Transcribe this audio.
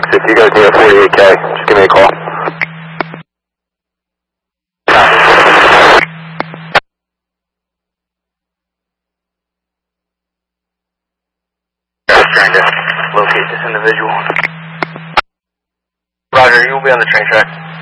If you guys need a 48K, just give me a call. Trying to locate this individual. Roger, you will be on the train track.